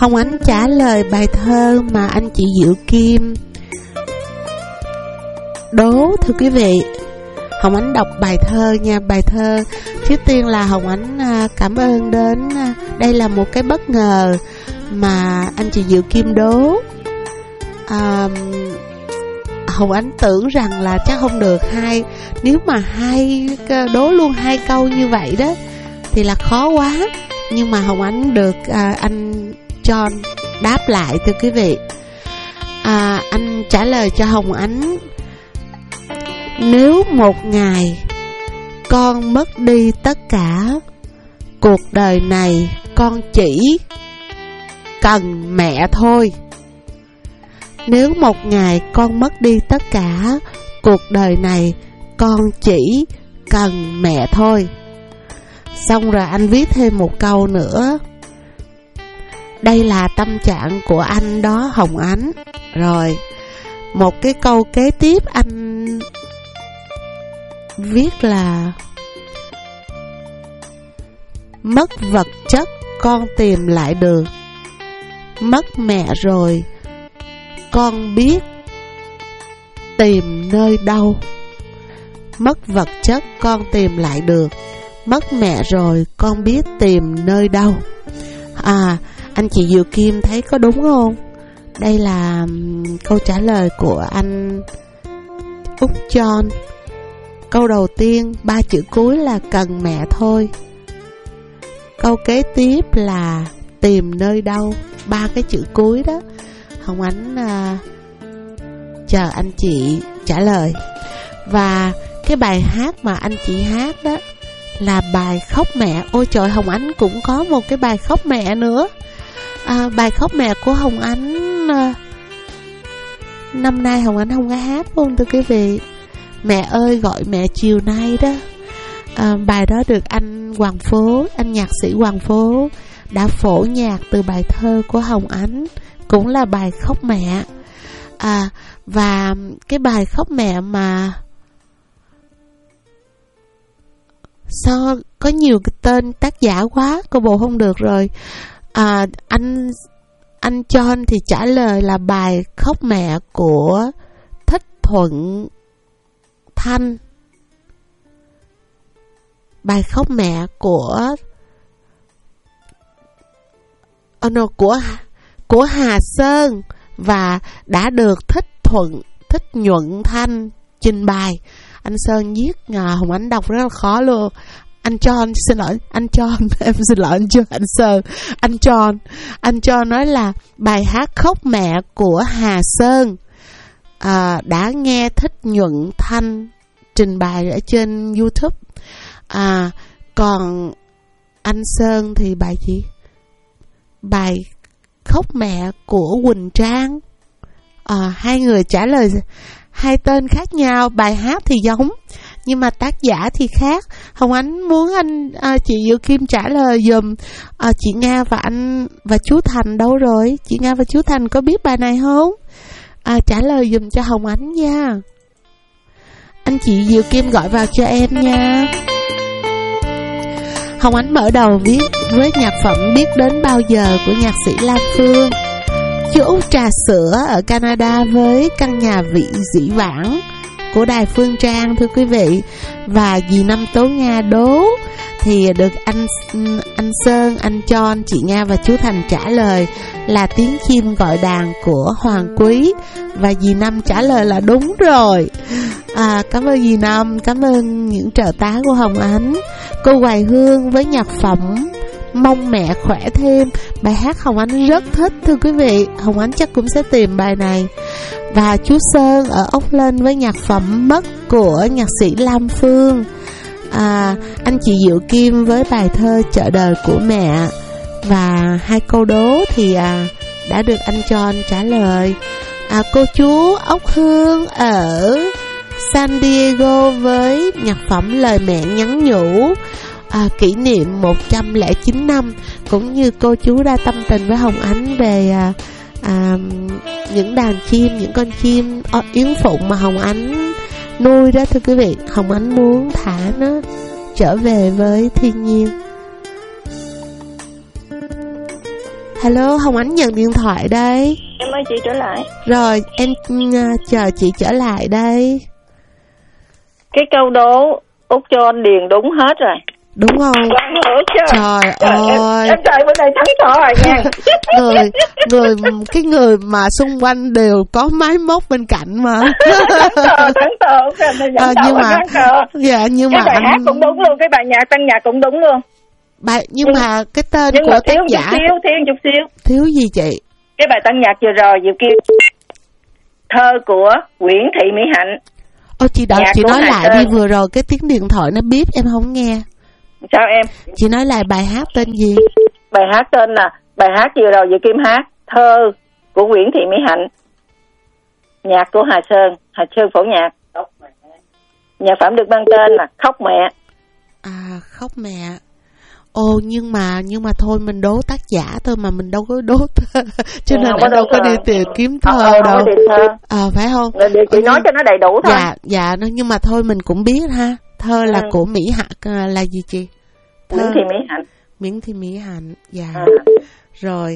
Hồng Ánh trả lời bài thơ mà anh chị Diệu Kim đố, thưa quý vị. Hồng Ánh đọc bài thơ nha. Bài thơ trước tiên là Hồng Ánh cảm ơn đến, đây là một cái bất ngờ mà anh chị Diệu Kim đố. Hồng Ánh tưởng rằng là chắc không được hai, nếu mà đố luôn 2 câu như vậy đó thì là khó quá. Nhưng mà Hồng Ánh được anh John đáp lại, thưa quý vị. Anh trả lời cho Hồng Ánh: nếu một ngày con mất đi tất cả, cuộc đời này con chỉ cần mẹ thôi. Nếu một ngày con mất đi tất cả, cuộc đời này con chỉ cần mẹ thôi. Xong rồi anh viết thêm một câu nữa: đây là tâm trạng của anh đó Hồng Ánh. Rồi một cái câu kế tiếp anh viết là: mất vật chất con tìm lại được, mất mẹ rồi con biết tìm nơi đâu. Mất vật chất con tìm lại được, mất mẹ rồi con biết tìm nơi đâu. Anh chị Diệu Kim thấy có đúng không? Đây là câu trả lời của anh Úc John. Câu đầu tiên 3 chữ cuối là cần mẹ thôi. Câu kế tiếp là tìm nơi đâu, 3 cái chữ cuối đó. Hồng Ánh chờ anh chị trả lời. Và cái bài hát mà anh chị hát đó là bài Khóc Mẹ. Ôi trời, Hồng Ánh cũng có một cái bài Khóc Mẹ nữa. Bài Khóc Mẹ của Hồng Ánh năm nay Hồng Ánh không có hát luôn, thưa quý vị. Mẹ ơi gọi mẹ chiều nay đó. Bài đó được anh Hoàng Phố, anh nhạc sĩ Hoàng Phố đã phổ nhạc từ bài thơ của Hồng Ánh, cũng là bài Khóc Mẹ. Và cái bài Khóc Mẹ mà sao có nhiều cái tên tác giả quá, cô bộ không được rồi. Anh John thì trả lời là bài Khóc Mẹ của Thích Thuận Thanh. Bài Khóc Mẹ của Hà Sơn và đã được Thích Nhuận Thanh trình bày. Anh Sơn viết Hồng Ánh đọc rất là khó luôn. Anh John, xin lỗi anh John, em xin lỗi anh Sơn. Anh John nói là bài hát Khóc Mẹ của Hà Sơn đã nghe Thích Nhuận Thanh trình bày ở trên YouTube. Còn anh Sơn thì bài gì? Bài Khóc Mẹ của Quỳnh Trang. Hai người trả lời hai tên khác nhau. Bài hát thì giống nhưng mà tác giả thì khác. Hồng Ánh muốn chị Diệu Kim trả lời dùm. Chị Nga và chú Thành đâu rồi? Chị Nga và chú Thành có biết bài này không? Trả lời dùm cho Hồng Ánh nha. Anh chị Diệu Kim gọi vào cho em nha. Hồng Ánh mở đầu viết với nhạc phẩm Biết Đến Bao Giờ của nhạc sĩ Lam Phương. Chú Út Trà Sữa ở Canada với Căn Nhà Vị Dĩ Vãng của Đài Phương Trang, thưa quý vị. Và dì Năm Tố Nga đố thì được anh Sơn, anh John, chị Nga và chú Thành trả lời là Tiếng Chim Gọi Đàn của Hoàng Quý. Và dì Năm trả lời là đúng rồi. Cảm ơn dì Năm, cảm ơn những trợ tá của Hồng Ánh. Cô Hoài Hương với nhạc phẩm Mong Mẹ Khỏe Thêm. Bài hát Hồng Ánh rất thích, thưa quý vị. Hồng Ánh chắc cũng sẽ tìm bài này. Và chú Sơn ở Ốc Lên với nhạc phẩm Mất của nhạc sĩ Lam Phương. Anh chị Diệu Kim với bài thơ Chợ Đời Của Mẹ. Và hai câu đố thì đã được anh John trả lời. Cô chú Ốc Hương ở San Diego với nhạc phẩm Lời Mẹ Nhắn Nhủ, kỷ niệm 109 năm. Cũng như cô chú đã tâm tình với Hồng Ánh về những đàn chim, những con chim yến phụng mà Hồng Ánh nuôi đó, thưa quý vị. Hồng Ánh muốn thả nó trở về với thiên nhiên. Hello, Hồng Ánh nhận điện thoại đây. Em ơi chị trở lại. Rồi, em chờ chị trở lại đây. Cái câu đố Út cho anh điền đúng hết rồi. Đúng không? Trời ơi. Em trời bữa nay thắng to rồi nha. Cái người mà xung quanh đều có máy móc bên cạnh mà. Thắng to. Nhưng mà cái bài hát cũng đúng luôn, cái bài nhạc tăng nhạc cũng đúng luôn. Nhưng mà cái tên của tác giả thiếu chút xíu. Thiếu gì chị? Cái bài tăng nhạc vừa rồi vừa kia thơ của Nguyễn Thị Mỹ Hạnh. Chị nói lại đi, vừa rồi cái tiếng điện thoại nó bíp em không nghe. Sao em? Chị nói lại bài hát tên gì? Bài hát tên là bài hát vừa rồi vừa Kim hát, thơ của Nguyễn Thị Mỹ Hạnh, nhạc của Hà Sơn phổ nhạc. Nhạc phẩm được mang tên là Khóc Mẹ. Khóc Mẹ. Nhưng mà thôi mình đố tác giả thôi mà mình đâu có đố thơ. Cho nên em đâu có đi tìm kiếm thơ đâu. Phải không? Chị nói cho nó đầy đủ thôi. Dạ, nhưng mà thôi mình cũng biết ha. Thơ là của Mỹ Hạnh là gì chị? Nguyễn Thị Mỹ Hạnh. Nguyễn Thị Mỹ Hạnh. Dạ. Rồi.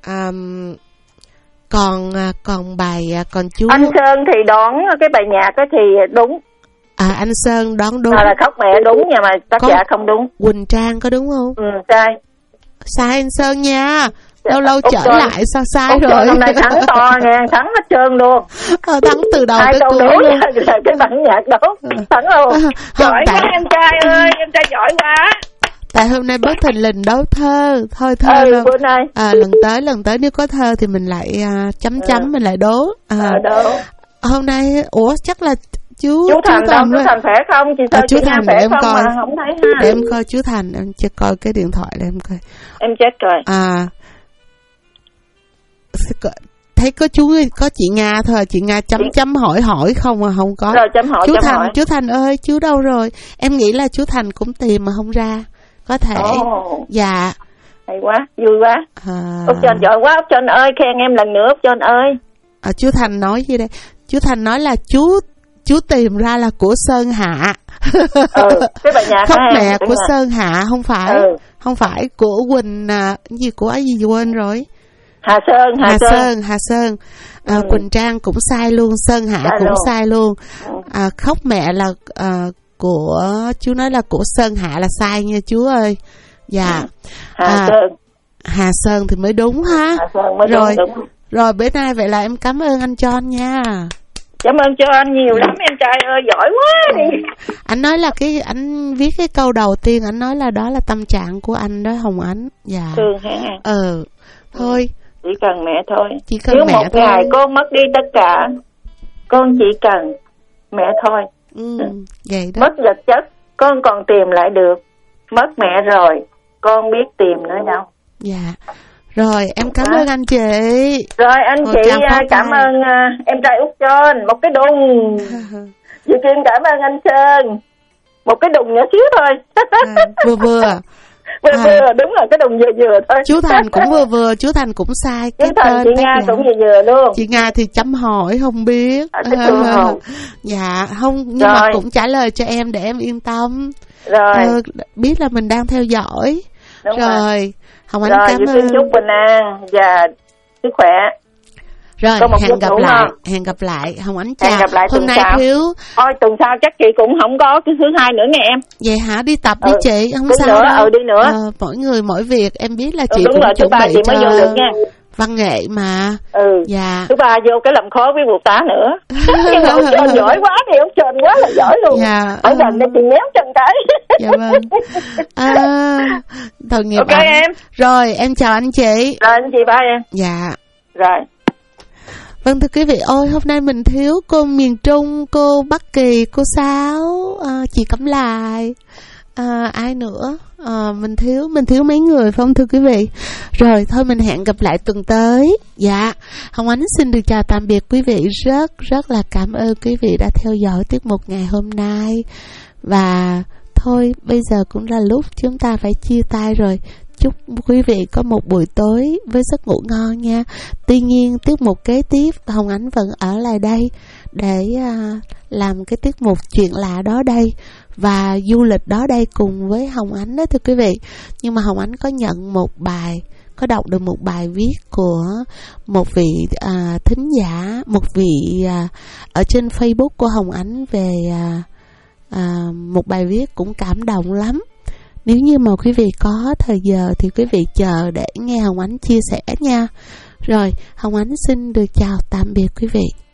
Còn bài còn chú anh Sơn thì đoán cái bài nhạc đó thì đúng. Anh Sơn đoán đúng. Là Khóc Mẹ đúng nhưng mà tác giả không đúng. Quỳnh Trang có đúng không? Sai. Sai anh Sơn nha. Lâu trở lại sao sai rồi. Hôm nay thắng to nha, thắng hết trơn luôn. Thắng từ đầu tới cuối luôn. Cái bản nhạc đó thắng luôn. Giỏi quá em trai ơi, em trai giỏi quá. Tại hôm nay bất thình lình đấu thơ. Thôi thơ bữa nay. Lần tới nếu có thơ thì mình lại chấm mình lại đố. Đố. Hôm nay chắc là chú Thành khỏe không? Chú Thành khỏe em không coi. mà không thấy ha. Để em coi chú Thành, em check coi cái điện thoại để em coi. Em check rồi. Thấy có chị Nga thôi, chị Nga chấm hỏi không mà không có. Rồi chấm hỏi. Chú Thành ơi, chú đâu rồi? Em nghĩ là chú Thành cũng tìm mà không ra. Có thể. Dạ. Hay quá, vui quá. Út Trần giỏi quá, Út Trần ơi, khen em lần nữa Út Trần ơi. Chú Thành nói gì đây? Chú Thành nói là chú tìm ra là của Sơn Hạ. Cái bài nhạc Khóc Mẹ của Sơn Hạ, không phải của Quỳnh của ai gì quên rồi. Hà Sơn. Quỳnh Trang cũng sai luôn, Sơn Hạ cũng sai luôn. Khóc Mẹ là của chú nói là của Sơn Hạ là sai nha chú ơi. Dạ. Hà Sơn thì mới đúng ha. Hà Sơn mới đúng. Rồi bữa nay vậy là em cảm ơn anh John nha. Cảm ơn cho anh nhiều lắm em trai ơi, giỏi quá đi. Anh nói là anh viết cái câu đầu tiên, anh nói là đó là tâm trạng của anh đó Hồng Ánh. Dạ. Thương hả? Thôi. Chỉ cần mẹ thôi. Nếu một ngày con mất đi tất cả, con chỉ cần mẹ thôi. Vậy đó. Mất vật chất con còn tìm lại được, mất mẹ rồi con biết tìm nữa đâu. Dạ. Rồi em cảm ơn anh chị. Rồi anh chị cảm ơn em trai Út John. Một cái đùng. Chị Kim cảm ơn anh Sơn. Một cái đùng nhỏ xíu thôi. Vừa đúng là cái đùng vừa thôi. Chú Thành cũng vừa, chú Thành cũng sai cái tên. Chị Nga cũng vừa luôn. Chị Nga thì chấm hỏi không biết. Dạ không, nhưng mà cũng trả lời cho em để em yên tâm. Rồi. Biết là mình đang theo dõi. Đúng rồi. Hồng Ánh cảm ơn. Chúc bình an và sức khỏe. Rồi hẹn gặp lại Hồng Ánh chào. Hẹn gặp lại hôm nay sau. Thiếu tuần sau chắc chị cũng không có cái thứ hai nữa nghe em. Vậy hả? Đi tập đi chị, không sao nữa, đâu. Đi nữa. Mỗi người mỗi việc, em biết là chị đúng cũng rồi, chuẩn bị chị mới vô được nha. Văn nghệ mà. Dạ. Thứ ba vô cái làm khó với buộc tá nữa. Nhưng mà ông Trần giỏi quá thì ông Trần quá là giỏi luôn. Dạ. Ở gần đây chị nhéo chân cái. Dạ vâng. Tội nghiệp. Ok em. Rồi em chào anh chị. Rồi anh chị bye em. Dạ. Rồi. Vâng thưa quý vị, ôi hôm nay mình thiếu cô miền Trung, cô Bắc Kỳ, cô Sáu, chị Cẩm Lài, ai nữa, mình thiếu mấy người phải không thưa quý vị? Rồi thôi mình hẹn gặp lại tuần tới. Dạ, Hồng Ánh xin được chào tạm biệt quý vị, rất là cảm ơn quý vị đã theo dõi tiết mục ngày hôm nay. Và thôi bây giờ cũng là lúc chúng ta phải chia tay rồi. Chúc quý vị có một buổi tối với giấc ngủ ngon nha. Tuy nhiên tiết mục kế tiếp Hồng Ánh vẫn ở lại đây để làm cái tiết mục chuyện lạ đó đây và du lịch đó đây cùng với Hồng Ánh đó thưa quý vị. Nhưng mà Hồng Ánh có nhận một bài có đọc được một bài viết của một vị thính giả, một vị ở trên Facebook của Hồng Ánh về một bài viết cũng cảm động lắm. Nếu như mà quý vị có thời giờ thì quý vị chờ để nghe Hồng Ánh chia sẻ nha. Rồi, Hồng Ánh xin được chào tạm biệt quý vị.